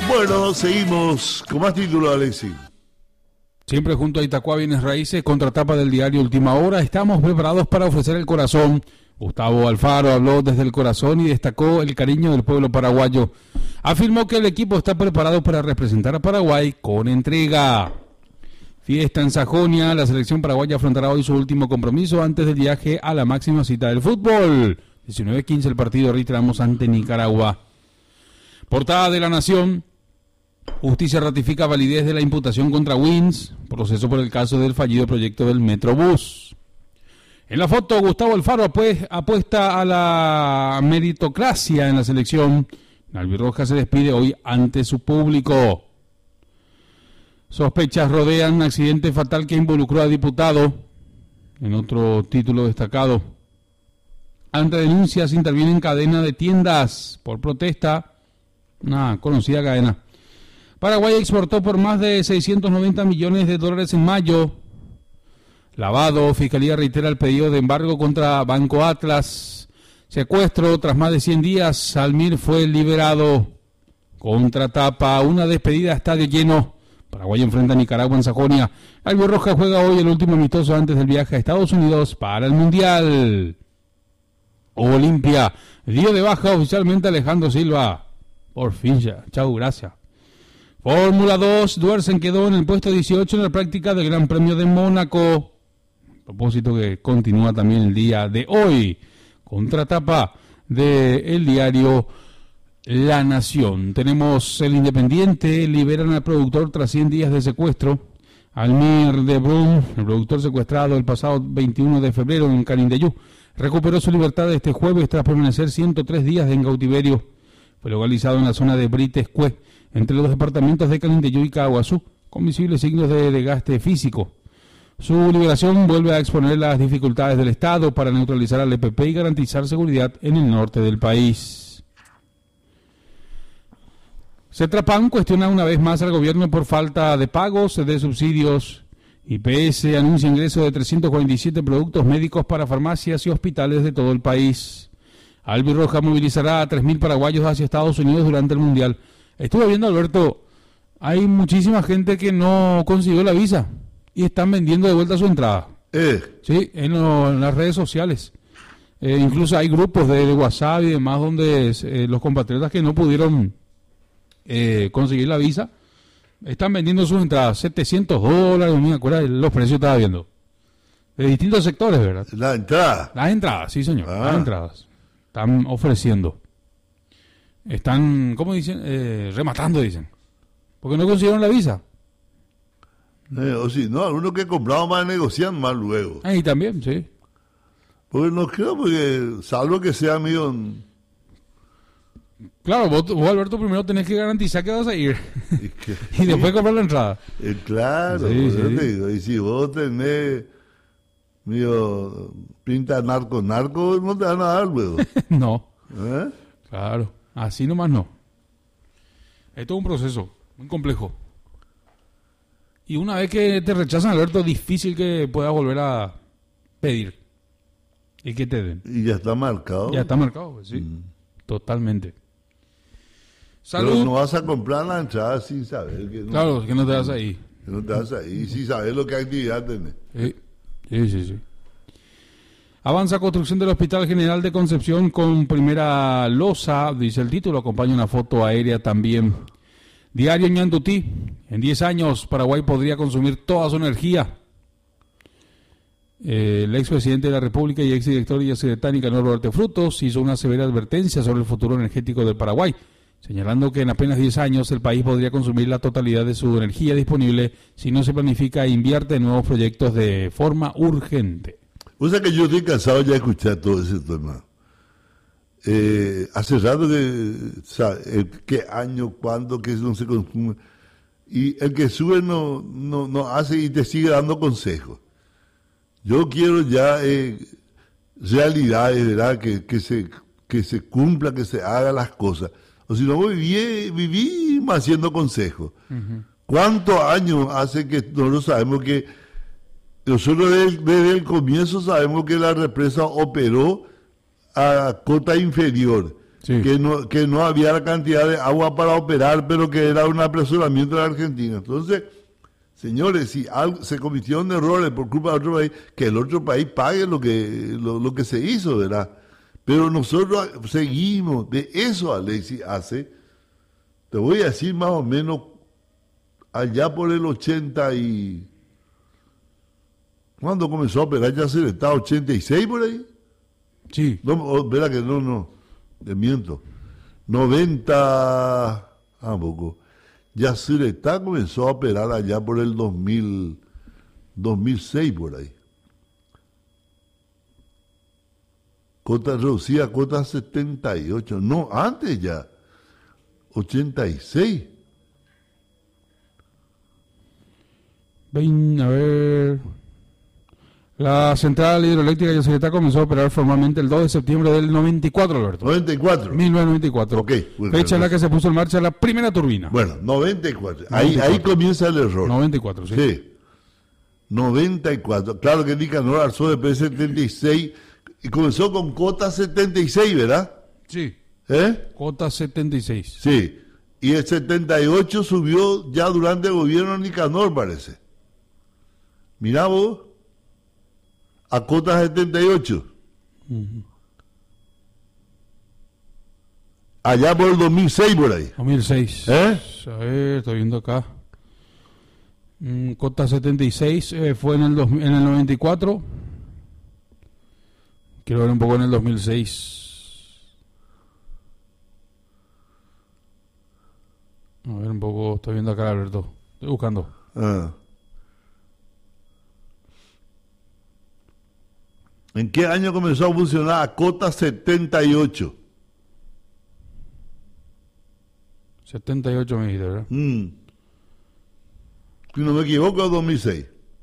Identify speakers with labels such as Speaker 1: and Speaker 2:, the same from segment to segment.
Speaker 1: Bueno, seguimos con más títulos, Alexis.
Speaker 2: Siempre junto a Itacua Bienes Raíces, contratapa del diario Última Hora. Estamos preparados para ofrecer el corazón. Gustavo Alfaro habló desde el corazón y destacó el cariño del pueblo paraguayo. Afirmó que el equipo está preparado para representar a Paraguay con entrega. Fiesta en Sajonia. La selección paraguaya afrontará hoy su último compromiso antes del viaje a la máxima cita del fútbol. 19:15 el partido reiteramos ante Nicaragua. Portada de La Nación. Justicia ratifica validez de la imputación contra Wins, proceso por el caso del fallido proyecto del Metrobús. En la foto, Gustavo Alfaro apuesta a la meritocracia en la selección. Albirroja se despide hoy ante su público. Sospechas rodean un accidente fatal que involucró a diputado. En otro título destacado. Ante denuncias intervienen cadena de tiendas por protesta. Una conocida cadena. Paraguay exportó por más de 690 millones de dólares en mayo. Lavado, Fiscalía reitera el pedido de embargo contra Banco Atlas. Secuestro, tras más de 100 días, Salmir fue liberado. Contratapa, una despedida a estadio lleno. Paraguay enfrenta a Nicaragua en Sajonia. Albirroja juega hoy el último amistoso antes del viaje a Estados Unidos para el Mundial. Olimpia dio de baja oficialmente a Alejandro Silva. Por fin ya, chau, gracias. Fórmula 2, Duersen quedó en el puesto 18 en la práctica del Gran Premio de Mónaco. A propósito que continúa también el día de hoy. Contratapa del diario La Nación. Tenemos El Independiente, liberan al productor tras 100 días de secuestro. Almir de Brun, el productor secuestrado el pasado 21 de febrero en Canindeyú, recuperó su libertad este jueves tras permanecer 103 días en cautiverio. Fue localizado en la zona de Britescue, entre los departamentos de Canindeyú y Caguazú, con visibles signos de desgaste físico. Su liberación vuelve a exponer las dificultades del Estado para neutralizar al EPP y garantizar seguridad en el norte del país. Cetrapan cuestiona una vez más al gobierno por falta de pagos de subsidios. IPS anuncia ingreso de 347 productos médicos para farmacias y hospitales de todo el país. Albirroja movilizará a 3.000 paraguayos hacia Estados Unidos durante el Mundial. Estuve viendo, Alberto, hay muchísima gente que no consiguió la visa y están vendiendo de vuelta su entrada. Sí, en las redes sociales. Incluso hay grupos de WhatsApp y demás donde los compatriotas que no pudieron conseguir la visa están vendiendo sus entradas. $700, no me acuerdo los precios estaba viendo. De distintos sectores, ¿verdad?
Speaker 1: ¿La entrada?
Speaker 2: Las entradas, sí señor, las entradas. Están ofreciendo. Están, ¿cómo dicen? Rematando, dicen. Porque no consiguieron la visa.
Speaker 1: O si no, algunos que compraban más negocian más luego.
Speaker 2: Ahí también, sí.
Speaker 1: Porque no creo, porque salvo que sea amigo.
Speaker 2: Claro, vos, Alberto, primero tenés que garantizar que vas a ir. Y después comprar la entrada.
Speaker 1: Claro,
Speaker 2: sí, sí.
Speaker 1: Te digo, y si vos tenés pinta narco, no te van a dar luego.
Speaker 2: No. Claro, así nomás no. Esto es un proceso muy complejo. Y una vez que te rechazan, Alberto, es difícil que puedas volver a pedir y que te den.
Speaker 1: Y ya está marcado.
Speaker 2: Ya está marcado, pues, sí. Totalmente. Salud.
Speaker 1: Pero no vas a comprar la entrada sin saber que no.
Speaker 2: Claro, que no te vas ahí.
Speaker 1: Que no te vas ahí, sin saber lo que actividad tenés.
Speaker 2: Sí. Avanza construcción del Hospital General de Concepción con primera losa, dice el título, acompaña una foto aérea también. Diario Ñandutí, en 10 años Paraguay podría consumir toda su energía. El expresidente de la República y exdirector de Yacyretá, Nicanor Roberto Frutos, hizo una severa advertencia sobre el futuro energético del Paraguay, señalando que en apenas 10 años el país podría consumir la totalidad de su energía disponible si no se planifica e invierte en nuevos proyectos de forma urgente.
Speaker 1: O sea que yo estoy cansado ya de escuchar todo ese tema. Hace rato que qué año, cuándo, que no se consume. Y el que sube no hace y te sigue dando consejos. Yo quiero ya realidades, ¿verdad? Que se cumpla, que se hagan las cosas. O si no, viví haciendo consejos. Uh-huh. ¿Cuántos años hace que nosotros sabemos que nosotros desde el comienzo sabemos que la represa operó a cota inferior?
Speaker 2: Sí.
Speaker 1: que no había la cantidad de agua para operar, pero que era un apresuramiento de la Argentina. Entonces, señores, si se cometieron errores por culpa de otro país, que el otro país pague lo que se hizo, ¿verdad? Pero nosotros seguimos, de eso Alexis hace, te voy a decir más o menos, allá por el 80 y... ¿Cuándo comenzó a operar Yacyretá? ¿86 por ahí?
Speaker 2: Sí.
Speaker 1: No, verá que no, te miento. 90... poco. Yacyretá comenzó a operar allá por el 2006 por ahí. Cota reducida, cota 78. No, antes ya. 86.
Speaker 2: A ver. La central hidroeléctrica de Yacyretá comenzó a operar formalmente el 2 de septiembre del 94, Alberto.
Speaker 1: 94.
Speaker 2: 1994.
Speaker 1: Ok. Bueno,
Speaker 2: fecha en la que se puso en marcha la primera turbina.
Speaker 1: Bueno, 94. Ahí comienza el error.
Speaker 2: 94, sí.
Speaker 1: Sí. 94. Claro que Nicanor alzó después de 76 y comenzó con cota 76, ¿verdad?
Speaker 2: Sí.
Speaker 1: ¿Eh?
Speaker 2: Cota 76.
Speaker 1: Sí. Y el 78 subió ya durante el gobierno de Nicanor, parece. Mirá vos. A cota 78. Allá por el 2006, por ahí.
Speaker 2: 2006.
Speaker 1: ¿Eh?
Speaker 2: A ver, estoy viendo acá. Cota 76 fue en el 94. Quiero ver un poco en el 2006. A ver un poco, estoy viendo acá, Alberto. Estoy buscando.
Speaker 1: ¿En qué año comenzó a funcionar a cota 78?
Speaker 2: 78 me dijiste, ¿verdad?
Speaker 1: Si no me equivoco, 2006.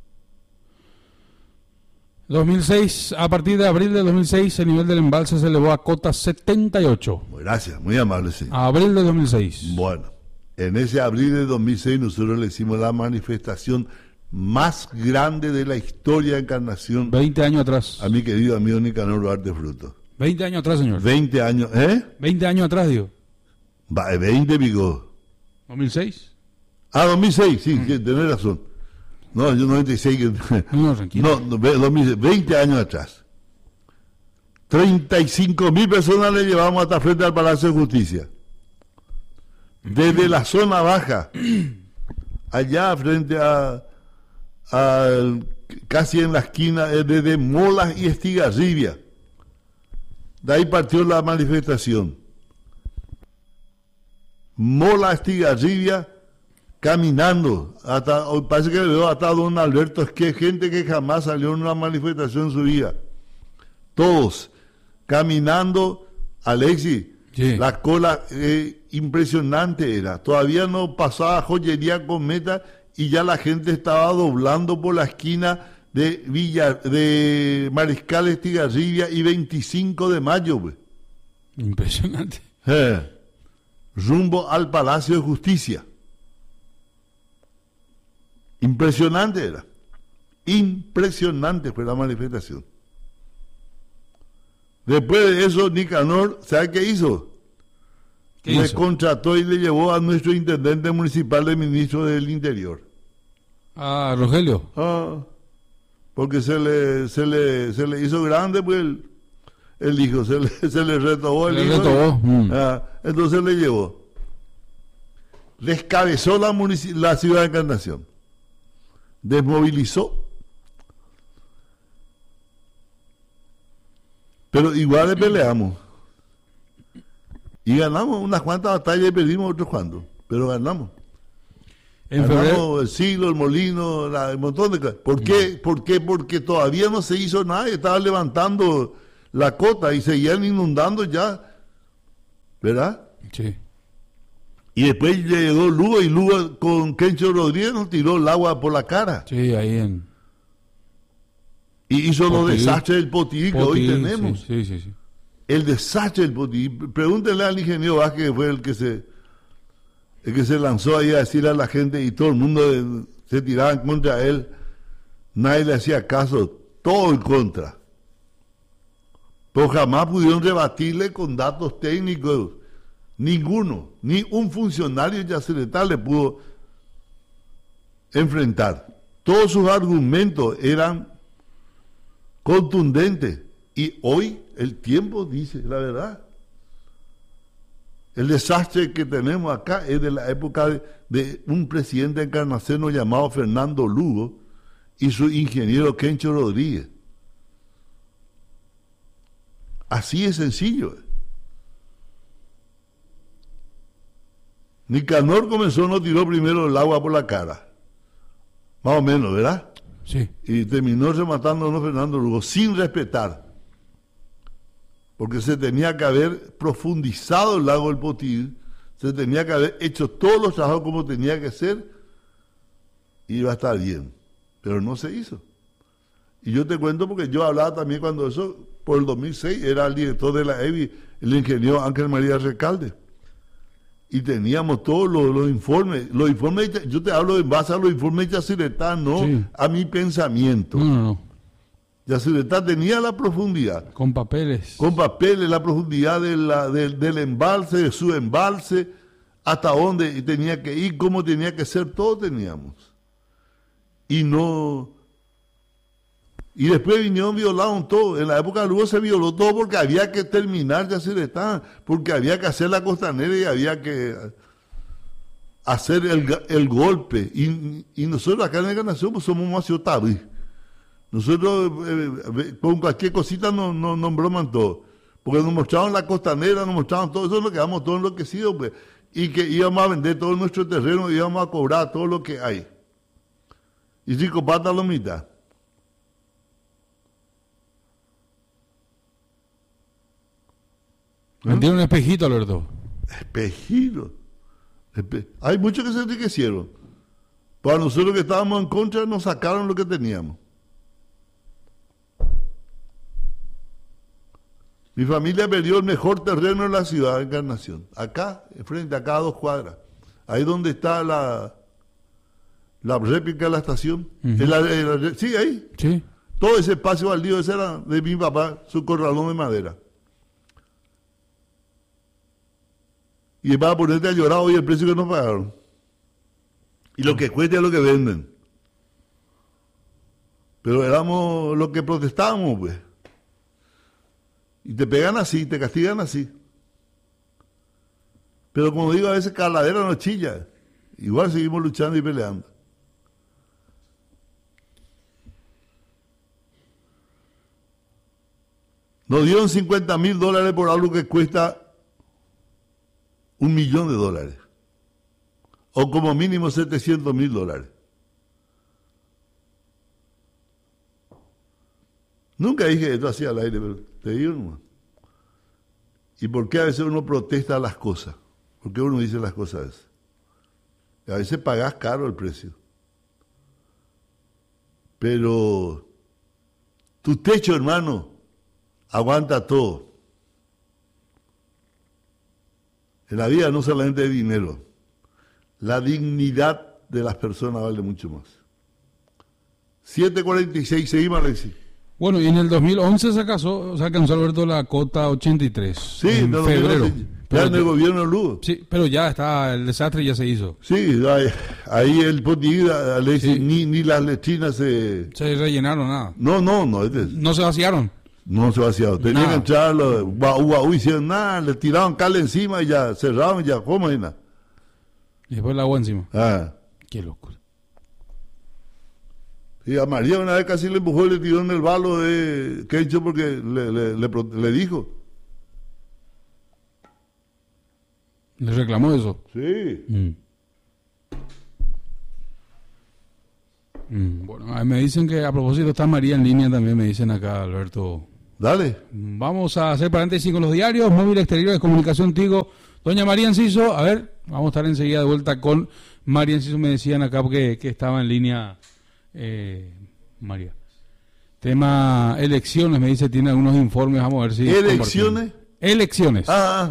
Speaker 2: 2006, a partir de abril de 2006, el nivel del embalse se elevó a cota 78.
Speaker 1: Gracias, muy amable, sí.
Speaker 2: Abril de 2006.
Speaker 1: Bueno, en ese abril de 2006 nosotros le hicimos la manifestación más grande de la historia de Encarnación.
Speaker 2: 20 años atrás.
Speaker 1: A mi querido amigo Nicanor Duarte Fruto.
Speaker 2: 20 años atrás, señor.
Speaker 1: 20 años, ¿eh?
Speaker 2: 20 años atrás, digo.
Speaker 1: 20, pico.
Speaker 2: ¿2006?
Speaker 1: 2006, sí, tenés razón. No, yo 96.
Speaker 2: No, tranquilo.
Speaker 1: No, 20 años atrás. 35.000 personas le llevamos hasta frente al Palacio de Justicia. Desde la zona baja, allá frente a casi en la esquina, desde Molas y Estigarribia. De ahí partió la manifestación. Molas, Estigarribia, caminando, parece que veo hasta don Alberto, es que gente que jamás salió en una manifestación en su vida. Todos caminando, Alexis,
Speaker 2: sí.
Speaker 1: La cola impresionante era. Todavía no pasaba Joyería Cometa y ya la gente estaba doblando por la esquina de Mariscal Estigarribia y 25 de mayo. Pues.
Speaker 2: Impresionante.
Speaker 1: Rumbo al Palacio de Justicia. Impresionante era. Impresionante fue la manifestación. Después de eso, Nicanor, ¿sabe qué hizo? Le contrató y le llevó a nuestro intendente municipal de ministro del Interior.
Speaker 2: Ah, Rogelio.
Speaker 1: Porque se le hizo grande, pues el hijo, se le retobó el hijo. Entonces le llevó. Descabezó la ciudad de Encarnación. Desmovilizó. Pero igual le peleamos. Y ganamos unas cuantas batallas y perdimos otros cuantos. Pero ganamos. Ganamos el Siglo, el Molino, un montón de cosas. ¿Por qué? Porque todavía no se hizo nada. Estaban levantando la cota y seguían inundando ya. ¿Verdad?
Speaker 2: Sí.
Speaker 1: Y después llegó Lugo y Lugo con Kencho Rodríguez nos tiró el agua por la cara.
Speaker 2: Sí, ahí en...
Speaker 1: Y hizo los desastres del Potí que hoy tenemos.
Speaker 2: Sí.
Speaker 1: El desastre del Potí. Pregúntenle al ingeniero Vázquez, que fue el que se lanzó ahí a decir a la gente y todo el mundo se tiraba en contra de él. Nadie le hacía caso. Todo en contra. pero jamás pudieron rebatirle con datos técnicos. Ninguno, ni un funcionario yacyretá le pudo enfrentar. Todos sus argumentos eran contundentes. Y hoy el tiempo dice la verdad. El desastre que tenemos acá es de la época de un presidente encarnaceno llamado Fernando Lugo y su ingeniero Kencho Rodríguez. Así es sencillo. Nicanor comenzó, no tiró primero el agua por la cara. Más o menos, ¿verdad?
Speaker 2: Sí.
Speaker 1: Y terminó rematándonos Fernando Lugo sin respetar. Porque se tenía que haber profundizado el lago del Potí, se tenía que haber hecho todos los trabajos como tenía que ser, y iba a estar bien. Pero no se hizo. Y yo te cuento porque yo hablaba también cuando eso, por el 2006, era el director de la EBI, el ingeniero Ángel María Recalde. Y teníamos todos los informes. Los informes, yo te hablo en base a los informes de Yacyretá, no
Speaker 2: Sí.
Speaker 1: a mi pensamiento.
Speaker 2: No.
Speaker 1: Yacyretá tenía la profundidad.
Speaker 2: Con papeles.
Speaker 1: Con papeles, la profundidad del embalse, de su embalse, hasta dónde tenía que ir, cómo tenía que ser, todo teníamos. Y no... Y después vinieron, violaron todo. En la época de Lugo se violó todo porque había que terminar Yacyretá, porque había que hacer la costanera y había que hacer el golpe. Y nosotros acá en la Encarnación pues somos más tabí. Nosotros con cualquier cosita nos broman todo. Porque nos mostraban la costanera, nos mostraban todo eso, nos quedamos todos enloquecidos, pues. Y que íbamos a vender todo nuestro terreno, íbamos a cobrar todo lo que hay. Y psicopata lo mitad.
Speaker 2: Vendieron un espejito, Alberto.
Speaker 1: Espejito. Hay muchos que se enriquecieron. Para nosotros que estábamos en contra, nos sacaron lo que teníamos. Mi familia perdió el mejor terreno en la ciudad de Encarnación. Acá, frente acá a 2 cuadras. Ahí donde está la réplica de la estación.
Speaker 2: Uh-huh.
Speaker 1: Sí, ahí.
Speaker 2: Sí.
Speaker 1: Todo ese espacio baldío, ese era de mi papá, su corralón de madera. Y para ponerte a llorar hoy el precio que nos pagaron. Y lo que cuesta es lo que venden. Pero éramos los que protestábamos, pues. Y te pegan así, te castigan así. Pero como digo, a veces caladera no chilla. Igual seguimos luchando y peleando. Nos dieron $50,000 por algo que cuesta $1,000,000. O como mínimo $700,000. Nunca dije esto así al aire, pero te digo nomás. ¿Y por qué a veces uno protesta las cosas? ¿Por qué uno dice las cosas? A veces pagás caro el precio. Pero tu techo, hermano, aguanta todo. En la vida no solamente hay dinero. La dignidad de las personas vale mucho más. 7:46, seguimos, Alexis.
Speaker 2: Bueno, y en el 2011 se alcanzó Alberto la cota 83.
Speaker 1: Sí,
Speaker 2: en febrero.
Speaker 1: Ya en el gobierno de Lugo.
Speaker 2: Sí, pero ya está, el desastre ya se hizo.
Speaker 1: Sí, ahí el Potí, Alexis, sí. ni las letrinas se
Speaker 2: rellenaron nada.
Speaker 1: No.
Speaker 2: No se vaciaron.
Speaker 1: No se vaciaron. Tenían que entrar los hicieron nada, le tiraban cal encima y ya cerraban, ya, ¿cómo hay nada?
Speaker 2: Y después el agua encima.
Speaker 1: Ah.
Speaker 2: Qué locura.
Speaker 1: Y a María una vez casi le empujó y le tiró en el balo de Kencho porque le dijo.
Speaker 2: ¿Le reclamó eso?
Speaker 1: Sí.
Speaker 2: Bueno, me dicen que a propósito está María en línea también, me dicen acá, Alberto.
Speaker 1: Dale.
Speaker 2: Vamos a hacer paréntesis con los diarios, móvil exterior de comunicación Tigo. Doña María Enciso, a ver, vamos a estar enseguida de vuelta con María Enciso, me decían acá que estaba en línea María. Tema elecciones, me dice, tiene algunos informes, vamos a ver si...
Speaker 1: ¿Elecciones?
Speaker 2: Elecciones.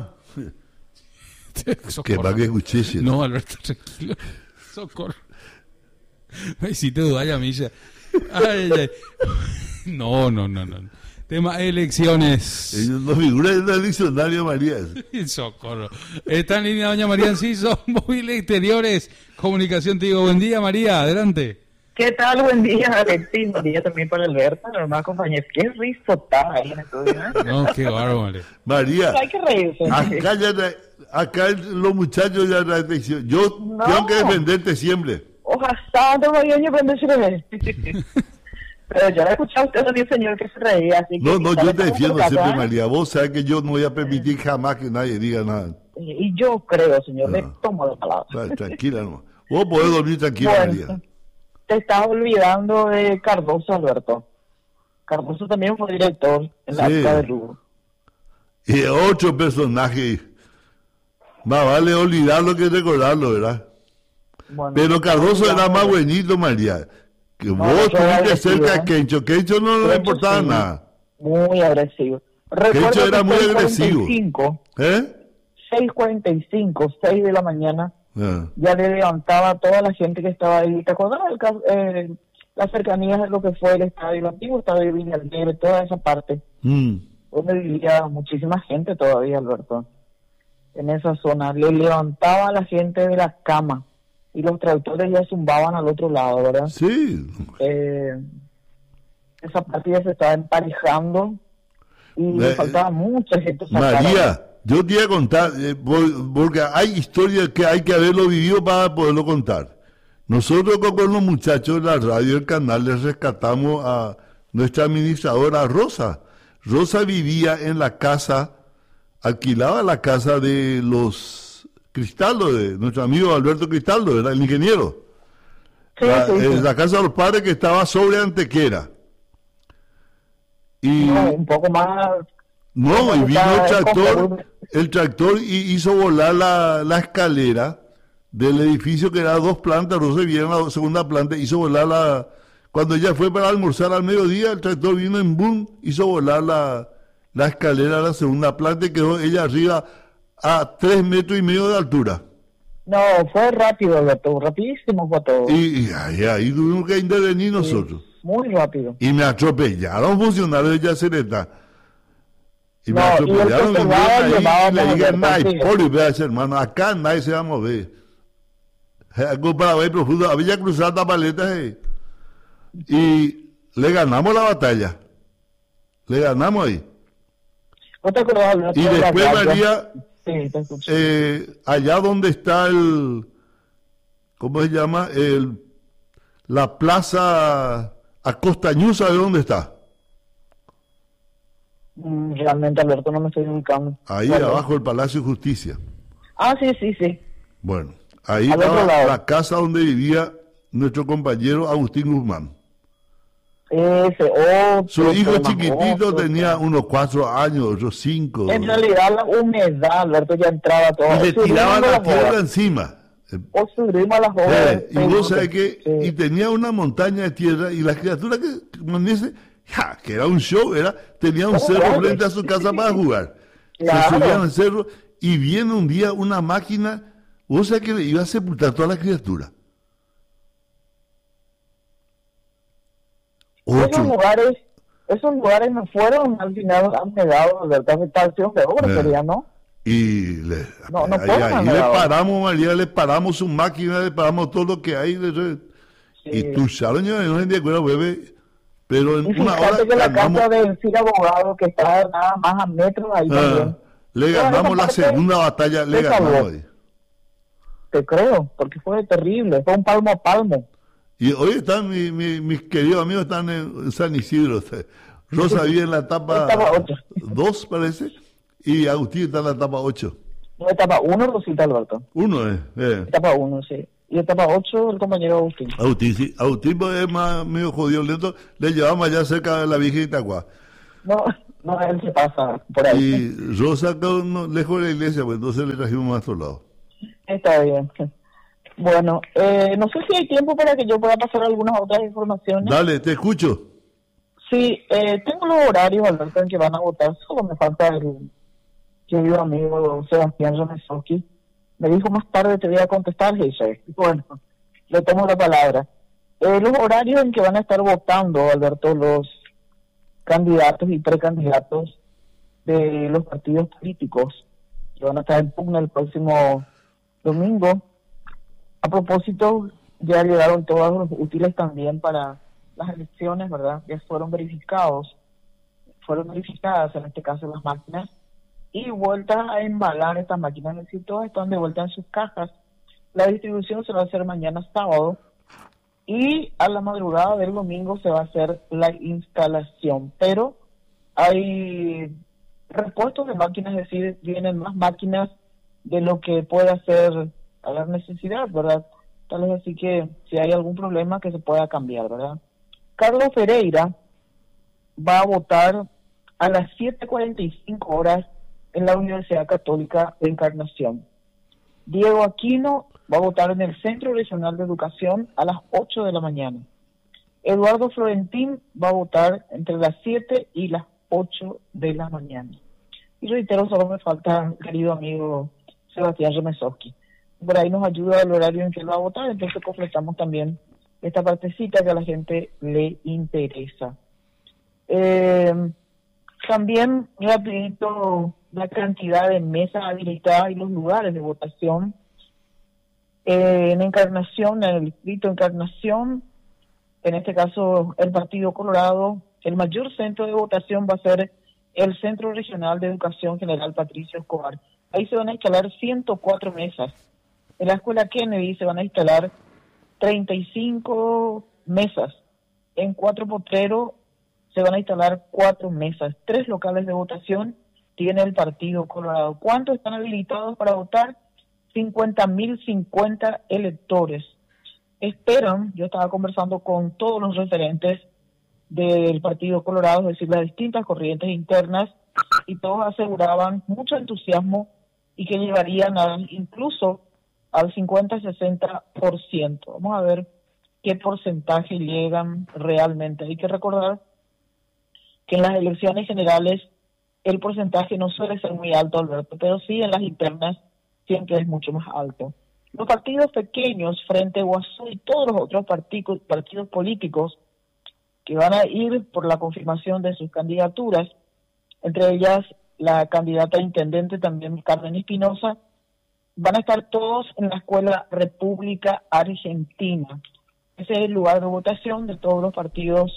Speaker 1: Que para que escuché.
Speaker 2: No, Alberto, tranquilo. Socorro. Me hiciste dudar ya, Milla. Ay. No. Tema elecciones.
Speaker 1: Ellos no figuran en el diccionario, María.
Speaker 2: Socorro. Está en línea doña María Enciso, Móviles Exteriores, Comunicación. Te digo, buen día, María, adelante.
Speaker 3: ¿Qué tal? Buen día, Alexis. Buen día también para Alberto, normal compañero. Qué risotada ahí en el estudio, ¿eh?
Speaker 2: No, qué bárbaro, María.
Speaker 1: María,
Speaker 3: Hay que reírse.
Speaker 1: acá los muchachos ya la atención. Yo
Speaker 3: No.
Speaker 1: tengo que defenderte siempre.
Speaker 3: Ojalá santo María aprenderse. Pero yo le he escuchado a usted también, señor, que se reía. Así que
Speaker 1: No, yo te
Speaker 3: estamos
Speaker 1: defiendo
Speaker 3: por acá,
Speaker 1: siempre,
Speaker 3: ¿eh?
Speaker 1: María. Vos sabés que yo no voy a permitir jamás que nadie diga nada.
Speaker 3: Y yo creo, señor, le
Speaker 1: Ah.
Speaker 3: tomo la palabra.
Speaker 1: Tranquila, no. Vos podés dormir tranquila,
Speaker 3: Bueno,
Speaker 1: María.
Speaker 3: te estás olvidando de Cardoso, Alberto. Cardoso también fue director en la
Speaker 1: Sí.
Speaker 3: época de Lugo.
Speaker 1: Y otro personaje. Más vale olvidarlo que recordarlo, ¿verdad?
Speaker 3: Bueno,
Speaker 1: Pero Cardoso era más
Speaker 3: bueno.
Speaker 1: buenito, María. Que
Speaker 3: No,
Speaker 1: vos
Speaker 3: yo
Speaker 1: tuviste
Speaker 3: agresivo,
Speaker 1: cerca
Speaker 3: ¿eh?
Speaker 1: a Kencho. Kencho no le
Speaker 3: Kencho
Speaker 1: importaba
Speaker 3: sí.
Speaker 1: nada.
Speaker 3: Muy agresivo.
Speaker 1: Kencho
Speaker 3: Recuerdo
Speaker 1: era
Speaker 3: que
Speaker 1: muy
Speaker 3: 6:45,
Speaker 1: ¿Eh?
Speaker 3: 6 de la mañana,
Speaker 1: Ah.
Speaker 3: ya le levantaba a toda la gente que estaba ahí. ¿Te acuerdas las cercanías de lo que fue el estadio, el antiguo estadio de Villa Alegre, toda esa parte,
Speaker 1: Mm.
Speaker 3: donde vivía muchísima gente todavía, Alberto? En esa zona, le levantaba a la gente de la cama y los traductores ya zumbaban al otro lado, ¿verdad?
Speaker 1: Sí.
Speaker 3: Esa partida se estaba emparejando y le faltaba mucha gente sacar.
Speaker 1: María, yo te iba a contar, porque hay historias que hay que haberlo vivido para poderlo contar. Nosotros con los muchachos de la radio, el canal, les rescatamos a nuestra administradora Rosa. Rosa vivía en la casa, alquilaba la casa de los Cristaldo, de nuestro amigo Alberto Cristaldo, era el ingeniero.
Speaker 3: Sí, sí.
Speaker 1: La casa de los padres que estaba sobre Antequera. Y
Speaker 3: No, un poco más.
Speaker 1: no, y vino
Speaker 3: Está
Speaker 1: el tractor y hizo volar la escalera del edificio que era 2 plantas. Rosa vivía en la segunda planta, hizo volar cuando ella fue para almorzar al mediodía, el tractor vino en boom, hizo volar la escalera de la segunda planta y quedó ella arriba a 3,5 metros de altura.
Speaker 3: No, fue rápido, Alberto, rapidísimo fue todo.
Speaker 1: Y ahí tuvimos que intervenir nosotros.
Speaker 3: Muy rápido.
Speaker 1: Y me atropellaron funcionarios de Yacereta. Y me
Speaker 3: No, y el
Speaker 1: atropellaron,
Speaker 3: que se
Speaker 1: me
Speaker 3: va,
Speaker 1: ahí,
Speaker 3: llevaba
Speaker 1: y le
Speaker 3: más
Speaker 1: digan,
Speaker 3: libertad,
Speaker 1: ay,
Speaker 3: sí.
Speaker 1: poli, vea ese hermano, acá nadie se va a mover. Algo para ver profundo, había cruzado Tapaletas y le ganamos la batalla. Le ganamos ahí.
Speaker 3: ¿No te acordás, Alberto?
Speaker 1: Y
Speaker 3: de la
Speaker 1: después,
Speaker 3: playa?
Speaker 1: María,
Speaker 3: Sí, te escuché.
Speaker 1: allá donde está ¿cómo se llama? La plaza Acostañú, ¿sabe dónde está?
Speaker 3: Realmente, Alberto, no me estoy ubicando.
Speaker 1: Ahí
Speaker 3: Bueno.
Speaker 1: abajo del Palacio de Justicia.
Speaker 3: Ah, sí, sí, sí.
Speaker 1: Bueno, ahí
Speaker 3: Al otro
Speaker 1: estaba
Speaker 3: lado.
Speaker 1: la casa donde vivía nuestro compañero Agustín Guzmán.
Speaker 3: Ese, otro.
Speaker 1: Su hijo
Speaker 3: tema,
Speaker 1: chiquitito
Speaker 3: otro
Speaker 1: tenía
Speaker 3: tema.
Speaker 1: unos 4 años, otros 5.
Speaker 3: En realidad, la humedad, Alberto, ya entraba todo.
Speaker 1: Y le
Speaker 3: Subimos
Speaker 1: tiraba la
Speaker 3: las
Speaker 1: tierra
Speaker 3: horas.
Speaker 1: encima.
Speaker 3: O subimos a las horas.
Speaker 1: Y vos sabés que,
Speaker 3: Sí.
Speaker 1: y tenía una montaña de tierra, y la criatura como dice, ja, que era un show, tenía un
Speaker 3: Oh,
Speaker 1: cerro
Speaker 3: vale.
Speaker 1: frente a su casa para jugar.
Speaker 3: Claro.
Speaker 1: Se subían al cerro, y viene un día una máquina, vos sabés que le iba a sepultar toda la criatura.
Speaker 3: Esos lugares no fueron al final anegados de afectación de obra, sería, ¿no?
Speaker 1: Y
Speaker 3: No
Speaker 1: ahí
Speaker 3: fueron
Speaker 1: le
Speaker 3: anegados.
Speaker 1: paramos, María, le paramos su máquina, le paramos todo lo que hay. Y tu salón, yo no entendía cuál bebé, pero en
Speaker 3: Y
Speaker 1: una hora
Speaker 3: fíjate que la
Speaker 1: ganamos,
Speaker 3: casa del Cid Abogado, que está nada más a metros ahí también.
Speaker 1: le
Speaker 3: Toda
Speaker 1: ganamos
Speaker 3: esa
Speaker 1: la
Speaker 3: parte
Speaker 1: segunda batalla, le
Speaker 3: se salvó.
Speaker 1: ganamos ahí.
Speaker 3: Te creo, porque fue terrible, fue un palmo a palmo.
Speaker 1: Y hoy están mis queridos amigos, están en San Isidro. Rosa vive en la etapa
Speaker 3: Etapa 8.
Speaker 1: 2, parece, y Agustín está en la etapa 8.
Speaker 3: No, etapa 1, Rosita Alberto.
Speaker 1: 1
Speaker 3: Etapa 1, sí. Y etapa 8, el compañero Agustín.
Speaker 1: Agustín, sí. Agustín pues, es más medio jodido lento, le llevamos allá cerca de la Virgen de Itacuá.
Speaker 3: No, él se pasa por ahí.
Speaker 1: Y Rosa quedó lejos de la iglesia, pues entonces le trajimos más a otro lado.
Speaker 3: Está bien. Bueno, no sé si hay tiempo para que yo pueda pasar algunas otras informaciones.
Speaker 1: Dale, te escucho.
Speaker 3: Sí, tengo los horarios, Alberto, en que van a votar. Solo me falta el querido amigo Sebastián Jonesoski. Me dijo más tarde te voy a contestar, Jesús. Bueno, le tomo la palabra. Los horarios en que van a estar votando, Alberto, los candidatos y precandidatos de los partidos políticos que van a estar en pugna el próximo domingo. A propósito, ya llegaron todos los útiles también para las elecciones, ¿verdad? Ya fueron verificadas en este caso las máquinas, y vueltas a embalar estas máquinas, es decir, todas están de vuelta en sus cajas. La distribución se va a hacer mañana sábado, y a la madrugada del domingo se va a hacer la instalación, pero hay repuestos de máquinas, es decir, vienen más máquinas de lo que puede hacer a la necesidad, ¿verdad? Tal vez así que si hay algún problema que se pueda cambiar, ¿verdad? Carlos Ferreira va a votar a las 7:45 horas en la Universidad Católica de Encarnación. Diego Aquino va a votar en el Centro Regional de Educación a las 8 de la mañana. Eduardo Florentín va a votar entre las 7 y las 8 de la mañana. Y reitero, solo me falta, querido amigo Sebastián Remesowski. Por ahí nos ayuda el horario en que él va a votar, entonces completamos también esta partecita que a la gente le interesa. También, rapidito, la cantidad de mesas habilitadas y los lugares de votación. En Encarnación, en el distrito Encarnación, en este caso el Partido Colorado, el mayor centro de votación va a ser el Centro Regional de Educación General Patricio Escobar. Ahí se van a instalar 104 mesas. En la Escuela Kennedy se van a instalar 35 mesas. En Cuatro Potreros se van a instalar 4 mesas. 3 locales de votación tiene el Partido Colorado. ¿Cuántos están habilitados para votar? 50.050 electores. Esperan, yo estaba conversando con todos los referentes del Partido Colorado, es decir, las distintas corrientes internas, y todos aseguraban mucho entusiasmo y que llegarían incluso al 50-60%. Vamos a ver qué porcentaje llegan realmente. Hay que recordar que en las elecciones generales el porcentaje no suele ser muy alto, Alberto, pero sí en las internas siempre es mucho más alto. Los partidos pequeños, Frente Guazú y todos los otros partidos políticos que van a ir por la confirmación de sus candidaturas, entre ellas la candidata a intendente también, Carmen Espinosa, van a estar todos en la Escuela República Argentina. Ese es el lugar de votación de todos los partidos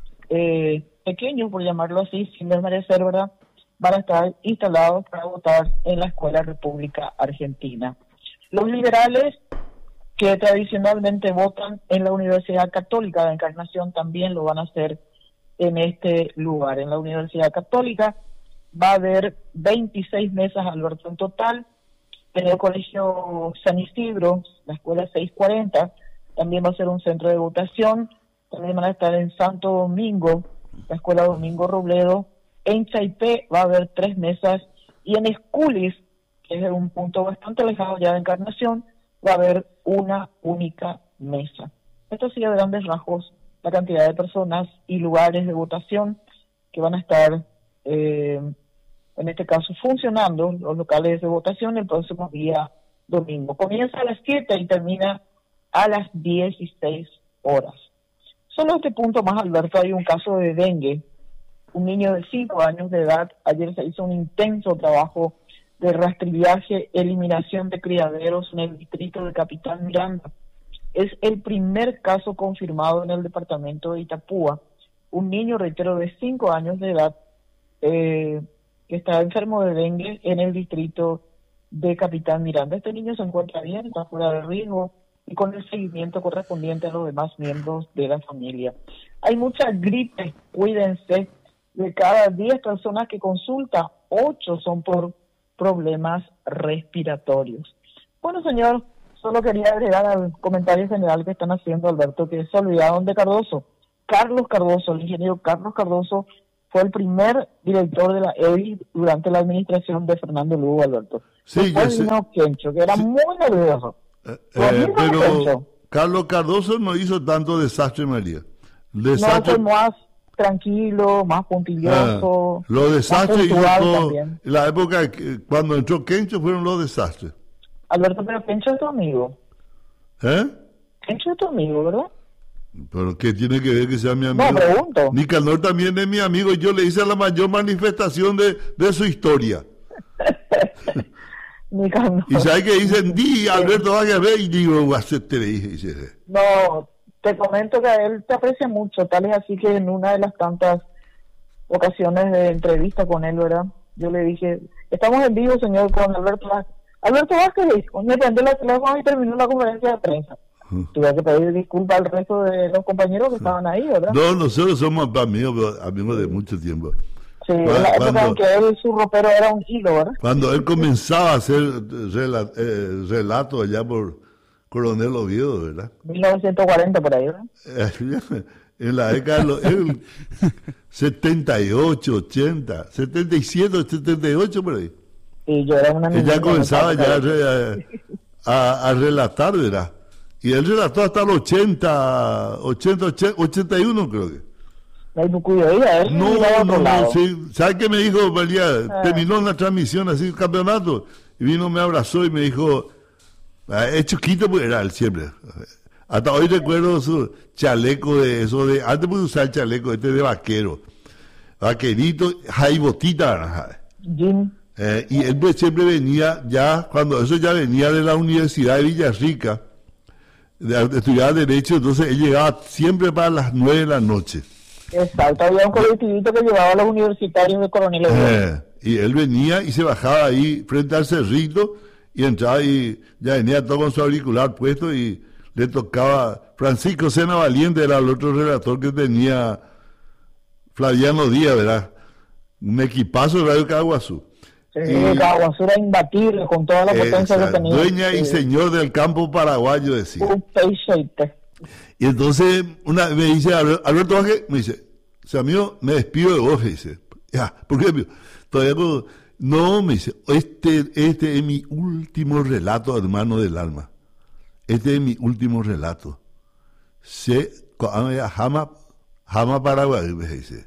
Speaker 3: pequeños, por llamarlo así, sin desmerecer, ¿verdad? Van a estar instalados para votar en la Escuela República Argentina. Los liberales, que tradicionalmente votan en la Universidad Católica de Encarnación, también lo van a hacer en este lugar. En la Universidad Católica va a haber 26 mesas, Alberto, en total. En el Colegio San Isidro, la Escuela 640, también va a ser un centro de votación. También van a estar en Santo Domingo, la Escuela Domingo Robledo. En Chaipé va a haber 3 mesas, y en Esculis, que es un punto bastante alejado ya de Encarnación, va a haber una única mesa. Esto sí, a grandes rasgos, la cantidad de personas y lugares de votación que van a estar, en este caso, funcionando los locales de votación el próximo día domingo. Comienza a las 7 y termina a las 16 horas. Solo a este punto más, Alberto, hay un caso de dengue. Un niño de 5 años de edad, ayer se hizo un intenso trabajo de rastrillaje, eliminación de criaderos en el distrito de Capitán Miranda. Es el primer caso confirmado en el departamento de Itapúa. Un niño, reitero, de 5 años de edad, que está enfermo de dengue en el distrito de Capitán Miranda. Este niño se encuentra bien, está fuera de riesgo y con el seguimiento correspondiente a los demás miembros de la familia. Hay mucha gripe, cuídense. De cada 10 personas que consulta, 8 son por problemas respiratorios. Bueno, señor, solo quería agregar al comentario general que están haciendo, Alberto, que se olvidaron de Cardoso. Carlos Cardoso, el ingeniero Carlos Cardoso, fue el primer director de la EBI durante la administración de Fernando Lugo, Alberto.
Speaker 1: Sí,
Speaker 3: después vino Kencho, que era muy nervioso.
Speaker 1: Pero Carlos Cardoso no hizo tanto desastre, María.
Speaker 3: Desastre... No, fue más tranquilo, más puntilloso.
Speaker 1: Los desastres hizo todo.
Speaker 3: También.
Speaker 1: En la época cuando entró Kencho fueron los desastres.
Speaker 3: Alberto, pero Kencho es tu amigo.
Speaker 1: ¿Eh?
Speaker 3: Kencho es tu amigo, ¿verdad?
Speaker 1: Pero ¿qué tiene que ver que sea mi amigo?
Speaker 3: No, pregunto.
Speaker 1: Nicanor también es mi amigo y yo le hice la mayor manifestación de su historia.
Speaker 3: Nicanor.
Speaker 1: Y sabe que dicen, di Alberto Vázquez, y digo, te le dije, dice.
Speaker 3: No, te comento que él te aprecia mucho, tal es así que en una de las tantas ocasiones de entrevista con él, ¿verdad? Yo le dije, estamos en vivo, señor, con Alberto Vázquez. Alberto Vázquez dijo, me prendió la teléfono y terminó la conferencia de prensa. Tuve que pedir disculpas al resto de los compañeros que estaban ahí, ¿verdad?
Speaker 1: No, nosotros somos amigos de mucho tiempo.
Speaker 3: Sí, en la época en que él, su ropero era un hilo, ¿verdad?
Speaker 1: Cuando él comenzaba a hacer relatos allá por Coronel Oviedo, ¿verdad?
Speaker 3: 1940 por ahí, ¿verdad?
Speaker 1: En la década de los 78, 80, 77, 78 por ahí.
Speaker 3: Y yo era una niña.
Speaker 1: Ella comenzaba ya a relatar, ¿verdad? Y él relató hasta los 81 creo que. No, sí. ¿Sabes qué me dijo María? Terminó una transmisión así, un campeonato, y vino, me abrazó y me dijo, es chiquito, pues era él siempre. Hasta hoy recuerdo su chaleco de eso, antes pude usar el chaleco este de vaquero, vaquerito, jaibotita,
Speaker 3: Jim.
Speaker 1: Y él pues siempre venía ya, cuando eso ya venía de la Universidad de Villarrica, de estudiar Derecho, entonces él llegaba siempre para las 9 de la noche.
Speaker 3: Exacto, había un colectivito que llevaba a los universitarios de Coronel Oviedo.
Speaker 1: Y él venía y se bajaba ahí frente al cerrito y entraba y ya venía todo con su auricular puesto y le tocaba. Francisco Sena Valiente era el otro relator que tenía Flaviano Díaz, ¿verdad? Un equipazo de Radio Caguazú.
Speaker 3: Sí, Caguazú era imbatible con toda la potencia que tenía.
Speaker 1: Dueña y señor del campo paraguayo, decía.
Speaker 3: Un peixeite.
Speaker 1: Y entonces me dice Alberto Vázquez, me dice, o sea, amigo, me despido de vos, dice. Ya, ¿por qué, amigo? Todavía no, me dice, este es mi último relato, hermano del alma. Este es mi último relato. Jama Paraguay, me dice.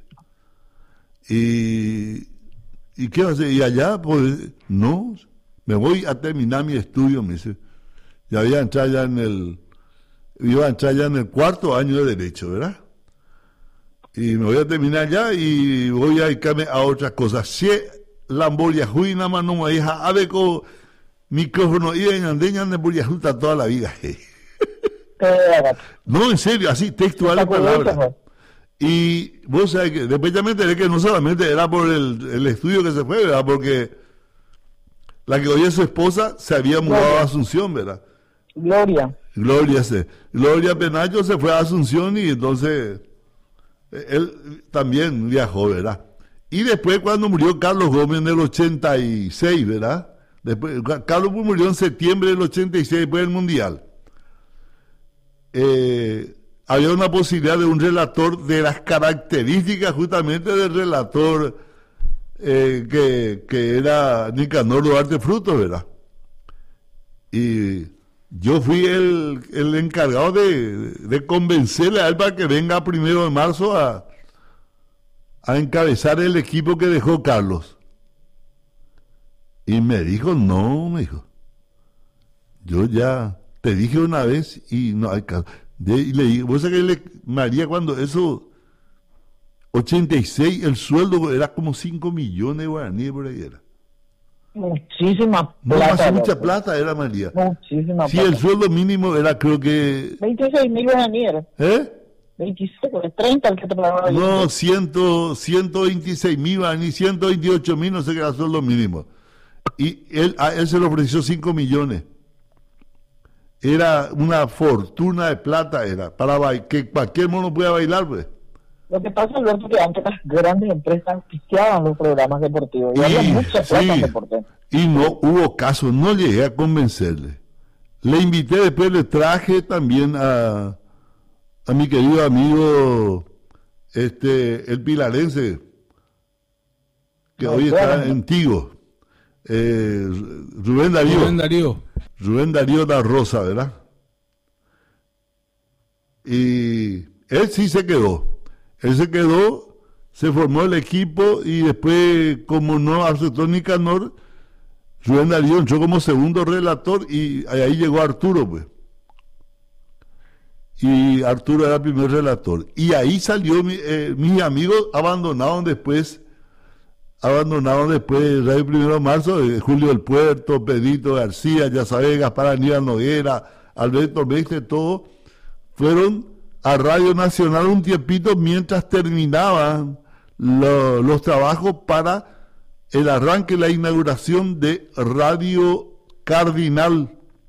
Speaker 1: ¿Y qué va a hacer? Y allá, pues, no, me voy a terminar mi estudio, me dice. Ya iba a entrar ya en el 4º año de Derecho, ¿verdad? Y me voy a terminar ya y voy a dedicarme a otras cosas. Si Lamboria Juina Mano hija Abeco micrófono y en Andeña de Buriajuta toda la vida. No, en serio, así textuales palabras. Y vos sabés que después ya me enteré que no solamente era por el estudio que se fue, ¿verdad? Porque la que hoy es su esposa se había mudado a Asunción, ¿verdad?
Speaker 3: Gloria
Speaker 1: Penacho se fue a Asunción y entonces él también viajó, ¿verdad? Y después cuando murió Carlos Gómez en el 86, ¿verdad? Después, Carlos murió en septiembre del 86, después del Mundial. Había una posibilidad de un relator de las características justamente del relator que era Nicanor Duarte Frutos, ¿verdad? Y yo fui el encargado de convencerle a él para que venga 1 de marzo a encabezar el equipo que dejó Carlos. Y me dijo, no, me dijo, yo ya te dije una vez y no hay caso. Y le dije, vos sabés que María, cuando eso, 86, el sueldo era como 5 millones de guaraníes por ahí era.
Speaker 3: Muchísima
Speaker 1: No,
Speaker 3: plata.
Speaker 1: mucha plata era, María.
Speaker 3: Muchísima
Speaker 1: Sí,
Speaker 3: plata.
Speaker 1: el sueldo mínimo era, creo que...
Speaker 3: 26.000 guaraníes. 26, 30 el que te pagaba.
Speaker 1: No, 126.000 guaraníes, 128.000, no sé qué era el sueldo mínimo. Y a él se le ofreció 5 millones. Era una fortuna de plata, era, para que cualquier mono pueda bailar, pues.
Speaker 3: Lo que pasa, Alberto, que antes las grandes empresas auspiciaban los programas deportivos y había mucha plata en deporte.
Speaker 1: Y no hubo caso, no llegué a convencerle. Le invité, después le traje también a mi querido amigo, el pilarense, que hoy está en Tigo, Rubén Darío da Rosa, ¿verdad? Y él sí se quedó. Él se quedó, se formó el equipo y después, como no aceptó Nicanor, Rubén Darío entró como segundo relator y ahí llegó Arturo, pues. y Arturo era el primer relator. Y ahí salió, mis amigos abandonaron después Radio 1 de Marzo, Julio del Puerto, Pedrito García, ya sabés, Gaspar Aníbal Noguera, Alberto Mestre, todos fueron a Radio Nacional un tiempito mientras terminaban los trabajos para el arranque, la inauguración de Radio Cardinal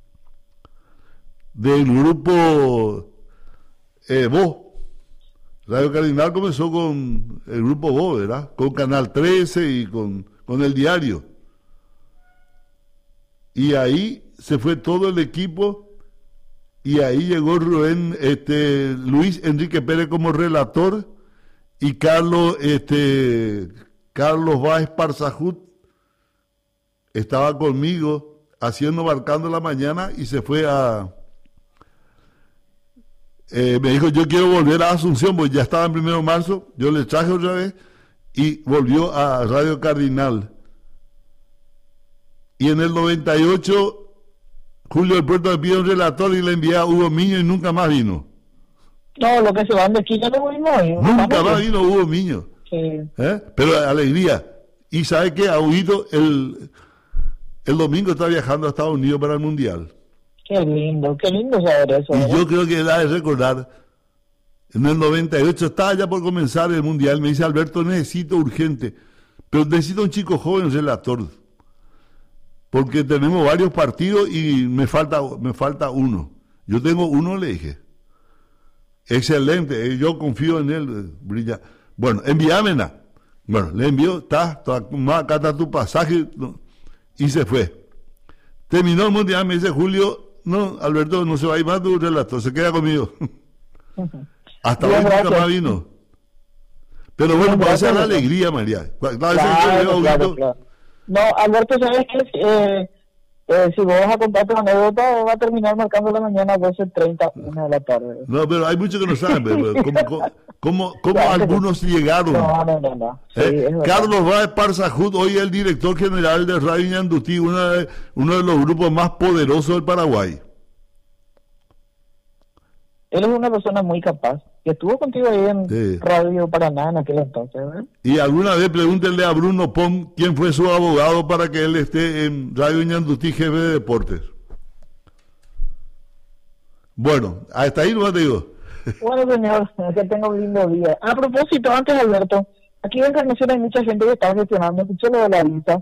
Speaker 1: del grupo Voz. Radio Cardinal comenzó con el grupo Voz, ¿verdad? Con Canal 13 y con el diario. Y ahí se fue todo el equipo y ahí llegó Luis Enrique Pérez como relator y Carlos Báez Parzajut estaba conmigo marcando la mañana y se fue me dijo, yo quiero volver a Asunción, pues ya estaba en 1 de marzo, yo le traje otra vez y volvió a Radio Cardinal. Y en el 98, Julio del Puerto me pide un relator y le envía a Hugo Miño y nunca más vino.
Speaker 3: No, lo que se van de aquí ya no vimos hoy.
Speaker 1: Nunca más vino Hugo Miño.
Speaker 3: Sí.
Speaker 1: Pero alegría. Y sabe que Huguito el domingo está viajando a Estados Unidos para el Mundial.
Speaker 3: Qué lindo saber eso.
Speaker 1: Y yo creo que da de recordar, en el 98 estaba ya por comenzar el Mundial, me dice Alberto, necesito urgente, pero necesito un chico joven relator, porque tenemos varios partidos y me falta uno. Yo tengo uno, le dije. Excelente, yo confío en él, brilla. Bueno, envíamela. Bueno, le envió, acá está tu pasaje, y se fue. Terminó el Mundial, me dice Julio, no, Alberto, no se va a ir más tu relator, se queda conmigo. Hasta hoy nunca más vino. Pero bueno, puede ser la alegría, María.
Speaker 3: Claro. No, Alberto, ¿sabes qué? Si vos vas a contar tu anécdota, va a terminar marcando la mañana a 12:30, 1 de la tarde.
Speaker 1: No, pero hay muchos que no saben, ¿cómo algunos llegaron?
Speaker 3: No. Sí,
Speaker 1: Carlos Báez Parzajut, hoy el director general de Radio Ñandutí, uno de los grupos más poderosos del Paraguay.
Speaker 3: Él es una persona muy capaz, que estuvo contigo ahí en Radio Paraná en aquel entonces, ¿verdad?
Speaker 1: Y alguna vez pregúntenle a Bruno Pon quién fue su abogado para que él esté en Radio Ñandutí, jefe de deportes. Bueno, hasta ahí no te digo.
Speaker 3: Bueno, señor, que tenga un lindo día. A propósito, antes, Alberto, aquí en Encarnación hay mucha gente que está gestionando, escuché lo de la visa,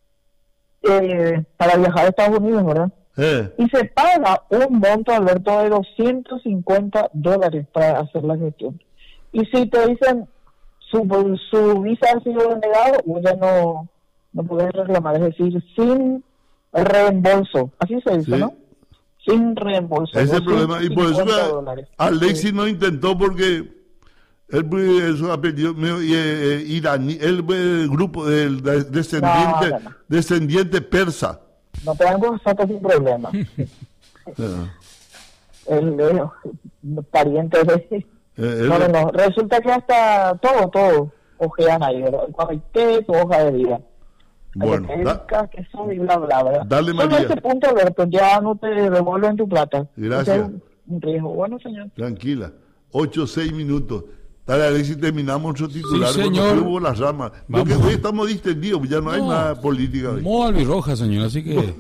Speaker 3: para viajar a Estados Unidos, ¿verdad? Y se paga un monto, Alberto, de $250 para hacer la gestión. Y si te dicen su visa ha sido denegado, vos ya no podés reclamar, es decir, sin reembolso. Así se dice, ¿no? Sin reembolso.
Speaker 1: Ese es el problema. Y por eso Alexis no intentó porque su apellido iraní, el grupo del descendiente persa.
Speaker 3: No te van a pasar sin problema. El pariente de... No. Resulta que hasta todo ojean ahí, ¿verdad? Tu hoja de vida.
Speaker 1: Bueno,
Speaker 3: que son y bla, ¿verdad?
Speaker 1: Dale, María.
Speaker 3: Solo ese punto, Alberto, ya no te devuelven tu plata.
Speaker 1: Gracias.
Speaker 3: Es un riesgo. Bueno, señor.
Speaker 1: Tranquila. 8-6 minutos. Dale, a ver si terminamos nuestro titular.
Speaker 2: Sí, señor.
Speaker 1: Hubo las ramas. Porque hoy estamos distendidos, ya no hay nada política hoy.
Speaker 2: Modo albirroja, señor, así que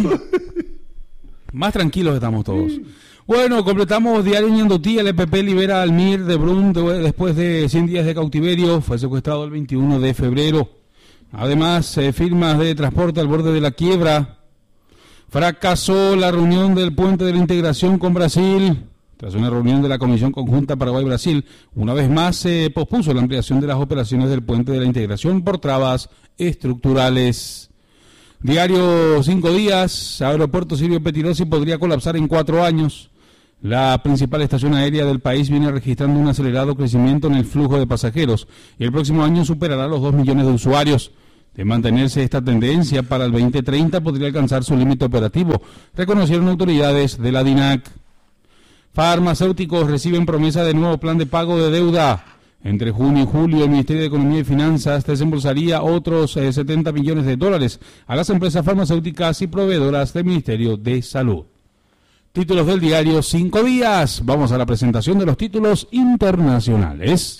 Speaker 2: más tranquilos estamos todos. Bueno, completamos Diario Ñandutí. El EPP libera al Mir de Brun después de 100 días de cautiverio. Fue secuestrado el 21 de febrero. Además, firmas de transporte al borde de la quiebra. Fracasó la reunión del Puente de la Integración con Brasil. Tras una reunión de la Comisión Conjunta Paraguay-Brasil, una vez más se pospuso la ampliación de las operaciones del Puente de la Integración por trabas estructurales. Diario 5 días, Aeropuerto Silvio Pettirossi podría colapsar en 4 años. La principal estación aérea del país viene registrando un acelerado crecimiento en el flujo de pasajeros y el próximo año superará los 2 millones de usuarios. De mantenerse esta tendencia, para el 2030 podría alcanzar su límite operativo, reconocieron autoridades de la DINAC. Farmacéuticos reciben promesa de nuevo plan de pago de deuda. Entre junio y julio, el Ministerio de Economía y Finanzas desembolsaría otros 70 millones de dólares a las empresas farmacéuticas y proveedoras del Ministerio de Salud. Títulos del diario 5 días. Vamos a la presentación de los títulos internacionales.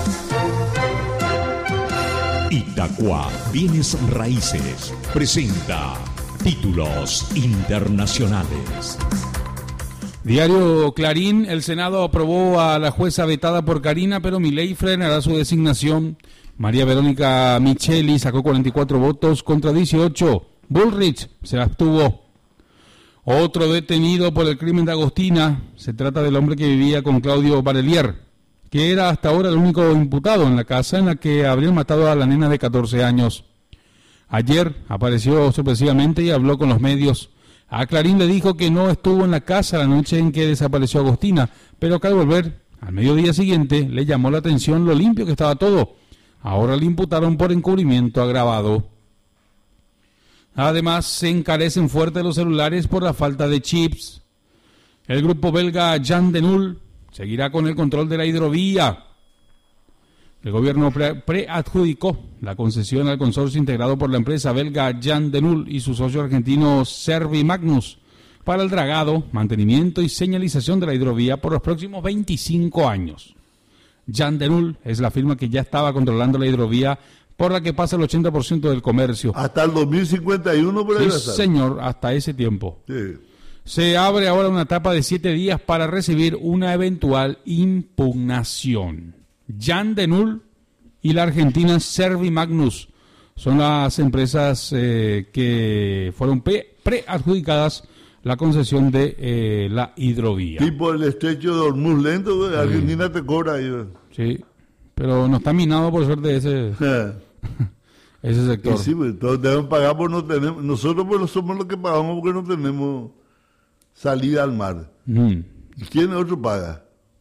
Speaker 4: Itaqua Bienes Raíces presenta títulos internacionales.
Speaker 2: Diario Clarín, el Senado aprobó a la jueza vetada por Karina, pero Milei frenará su designación. María Verónica Micheli sacó 44 votos contra 18. Bullrich se abstuvo. Otro detenido por el crimen de Agostina. Se trata del hombre que vivía con Claudio Barelier, que era hasta ahora el único imputado en la casa en la que habrían matado a la nena de 14 años. Ayer apareció sorpresivamente y habló con los medios. A Clarín le dijo que no estuvo en la casa la noche en que desapareció Agostina, pero que al volver al mediodía siguiente le llamó la atención lo limpio que estaba todo. Ahora le imputaron por encubrimiento agravado. Además, se encarecen fuerte los celulares por la falta de chips. El grupo belga Jan de Nul seguirá con el control de la hidrovía. El gobierno preadjudicó la concesión al consorcio integrado por la empresa belga Jan de Nul y su socio argentino Servimagnus para el dragado, mantenimiento y señalización de la hidrovía por los próximos 25 años. Jan de Nul es la firma que ya estaba controlando la hidrovía por la que pasa el 80% del comercio.
Speaker 1: Hasta el 2051 por ahí.
Speaker 2: Sí, señor, hasta ese tiempo.
Speaker 1: Sí.
Speaker 2: Se abre ahora una etapa de 7 días para recibir una eventual impugnación. Jan de Nul y la argentina Servimagnus son las empresas que fueron preadjudicadas la concesión de la hidrovía.
Speaker 1: Tipo el estrecho de Hormuz lento, sí. Argentina te cobra ahí.
Speaker 2: Sí, pero no está minado por suerte ese sector.
Speaker 1: Y sí, pues, todos deben pagar por no tener. Nosotros pues somos los que pagamos porque no tenemos salida al mar. ¿Y quién otro paga?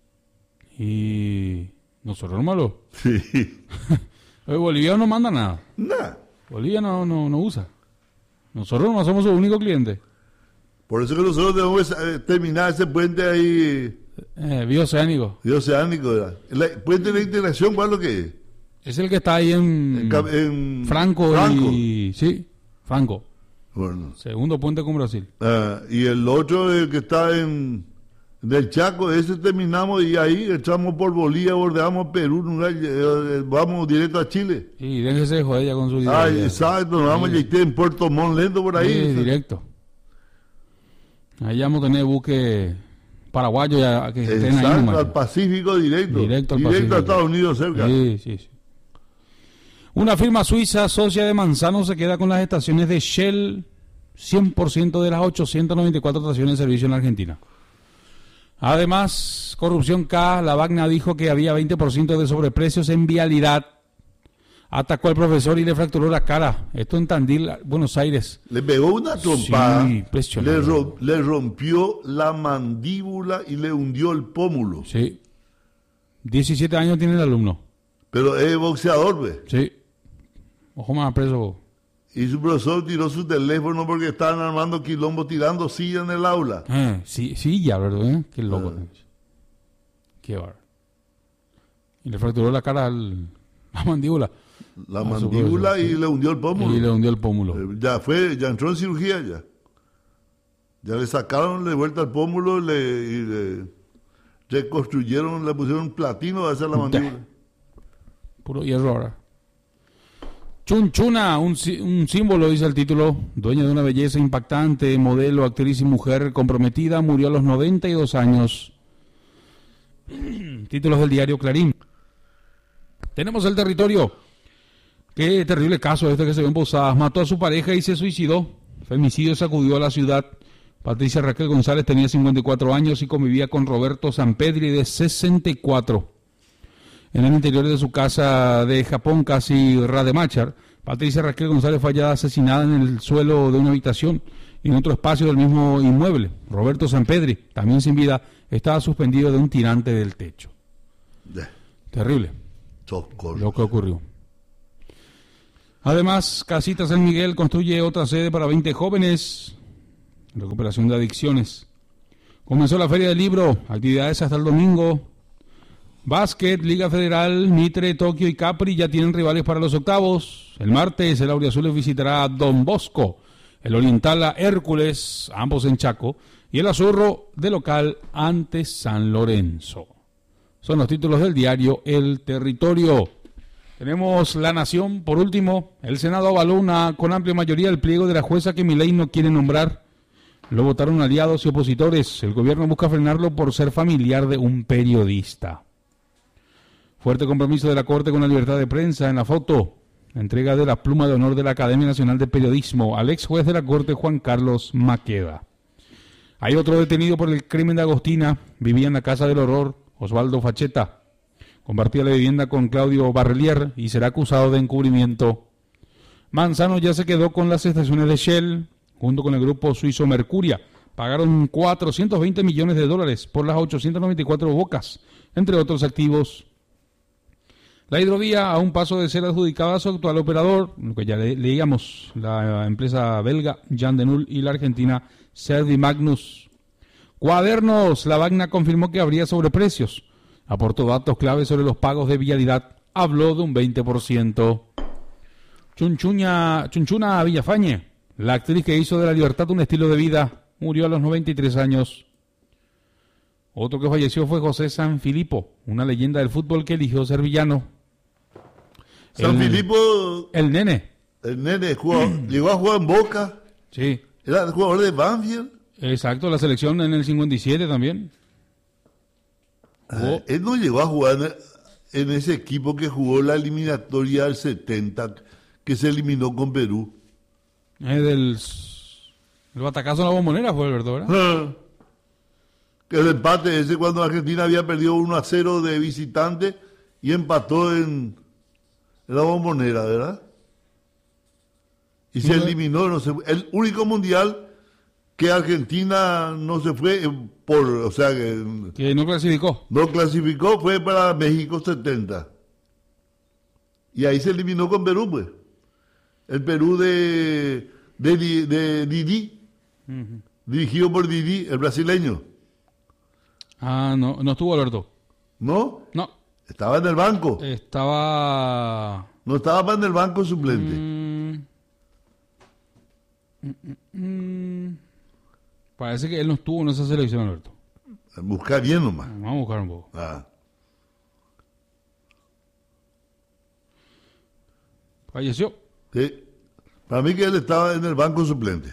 Speaker 2: Y nosotros hermano.
Speaker 1: Sí.
Speaker 2: Bolivia no manda nada.
Speaker 1: Nada.
Speaker 2: Bolivia no usa. Nosotros no somos su único cliente.
Speaker 1: Por eso que nosotros debemos terminar ese puente ahí.
Speaker 2: Bioceánico.
Speaker 1: Bioceánico, ¿verdad? El puente de integración, ¿cuál es lo que es?
Speaker 2: Es el que está ahí en Franco. Sí, Franco.
Speaker 1: Bueno.
Speaker 2: Segundo puente con Brasil.
Speaker 1: Y el otro, el que está en del Chaco, ese terminamos y ahí echamos por Bolivia, bordeamos Perú, vamos directo a Chile.
Speaker 2: Y déjese de joder ya con su idea.
Speaker 1: Exacto, nos vamos a en Puerto Montt lento por ahí.
Speaker 2: Sí, directo. Ahí vamos a tener buque paraguayo ya que estén ahí.
Speaker 1: Exacto, al Pacífico directo.
Speaker 2: Directo a Estados
Speaker 1: Unidos cerca.
Speaker 2: Sí. Una firma suiza socia de Manzano se queda con las estaciones de Shell, 100% de las 894 estaciones de servicio en la Argentina. Además, corrupción K, la Vagna dijo que había 20% de sobreprecios en vialidad. Atacó al profesor y le fracturó la cara. Esto en Tandil, Buenos Aires.
Speaker 1: Le pegó una trompada,
Speaker 2: sí,
Speaker 1: le rompió la mandíbula y le hundió el pómulo.
Speaker 2: Sí. 17 años tiene el alumno.
Speaker 1: Pero es boxeador, pues.
Speaker 2: Sí. Ojo más preso.
Speaker 1: Y su profesor tiró su teléfono porque estaban armando quilombo, tirando silla en el aula.
Speaker 2: Sí, ya, ¿verdad? Qué loco. Qué bar. Y le fracturó la cara la mandíbula.
Speaker 1: La mandíbula y le hundió el pómulo. Ya entró en cirugía ya. Ya le sacaron de vuelta el pómulo y le reconstruyeron, le pusieron platino a hacer la mandíbula.
Speaker 2: Puro hierro ahora. Chunchuna, un símbolo, dice el título, dueña de una belleza impactante, modelo, actriz y mujer comprometida, murió a los 92 años. Títulos del diario Clarín. Tenemos el territorio. Qué terrible caso este que se ve en Posadas. Mató a su pareja y se suicidó. Femicidio sacudió a la ciudad. Patricia Raquel González tenía 54 años y convivía con Roberto Sampedri de 64. En el interior de su casa de Japón, casi Rademachar, Patricia Raquel González fue hallada asesinada en el suelo de una habitación y en otro espacio del mismo inmueble. Roberto Sampedri, también sin vida, estaba suspendido de un tirante del techo. Terrible lo que ocurrió. Además, Casitas San Miguel construye otra sede para 20 jóvenes. Recuperación de adicciones. Comenzó la Feria del Libro, actividades hasta el domingo. Básquet, Liga Federal, Mitre, Tokio y Capri ya tienen rivales para los octavos. El martes el Auriazules visitará a Don Bosco, el Oriental a Hércules, ambos en Chaco, y el Azurro de local ante San Lorenzo. Son los títulos del diario El Territorio. Tenemos La Nación, por último. El Senado avaló con amplia mayoría el pliego de la jueza que Milei no quiere nombrar. Lo votaron aliados y opositores. El gobierno busca frenarlo por ser familiar de un periodista. Fuerte compromiso de la Corte con la libertad de prensa en la foto. Entrega de la pluma de honor de la Academia Nacional de Periodismo al ex juez de la Corte, Juan Carlos Maqueda. Hay otro detenido por el crimen de Agostina. Vivía en la Casa del Horror, Osvaldo Facheta. Compartía la vivienda con Claudio Barrelier y será acusado de encubrimiento. Manzano ya se quedó con las estaciones de Shell, junto con el grupo suizo Mercuria. Pagaron $420 millones por las 894 bocas, entre otros activos. La hidrovía a un paso de ser adjudicada a su actual operador, lo que ya leíamos, la empresa belga Jan de Null y la argentina Servimagnus. Cuadernos, la Vagna confirmó que habría sobreprecios. Aportó datos claves sobre los pagos de vialidad. Habló de un 20%. Chunchuna Villafañe, la actriz que hizo de la libertad un estilo de vida, murió a los 93 años. Otro que falleció fue José Sanfilippo, una leyenda del fútbol que eligió ser villano.
Speaker 1: Sanfilippo,
Speaker 2: el nene.
Speaker 1: El nene llegó a jugar en Boca.
Speaker 2: Sí.
Speaker 1: Era jugador de Banfield.
Speaker 2: Exacto, la selección en el 57 también.
Speaker 1: Él no llegó a jugar en ese equipo que jugó la eliminatoria del 70, que se eliminó con Perú.
Speaker 2: El batacazo en la Bombonera fue, ¿verdad?
Speaker 1: Que el empate ese cuando Argentina había perdido 1-0 de visitante y empató en la Bombonera, ¿verdad? Y se eliminó, no sé, el único mundial que Argentina no se fue o sea
Speaker 2: que no clasificó.
Speaker 1: No clasificó, fue para México 70. Y ahí se eliminó con Perú, pues. El Perú de Didi, dirigido por Didi, el brasileño.
Speaker 2: Ah, no estuvo Alberto.
Speaker 1: ¿No?
Speaker 2: No.
Speaker 1: Estaba en el banco.
Speaker 2: No
Speaker 1: estaba en el banco suplente.
Speaker 2: Parece que él no estuvo en esa selección, Alberto.
Speaker 1: Busca bien nomás.
Speaker 2: Vamos a buscar un poco. Falleció.
Speaker 1: Sí. Para mí que él estaba en el banco suplente.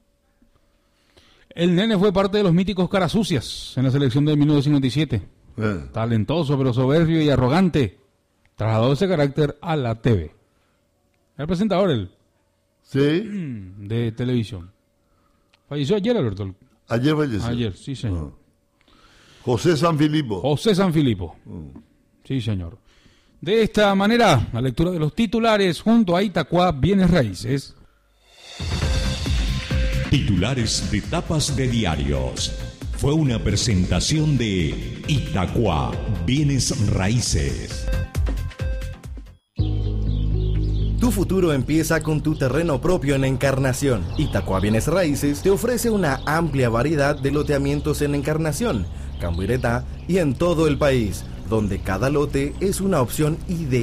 Speaker 2: El nene fue parte de los míticos caras sucias en la selección de 1957. Talentoso, pero soberbio y arrogante. Trasladó ese carácter a la TV. El presentador, él.
Speaker 1: Sí.
Speaker 2: De televisión. Falleció ayer, Alberto.
Speaker 1: Ayer falleció.
Speaker 2: Ayer, sí, señor.
Speaker 1: José Sanfilippo.
Speaker 2: José Sanfilippo. Sí, señor. De esta manera, la lectura de los titulares junto a Itacuá Bienes Raíces.
Speaker 4: Titulares de tapas de diarios. Fue una presentación de Itacuá Bienes Raíces.
Speaker 5: Tu futuro empieza con tu terreno propio en Encarnación. Itacuá Bienes Raíces te ofrece una amplia variedad de loteamientos en Encarnación, Cambuiretá y en todo el país, donde cada lote es una opción ideal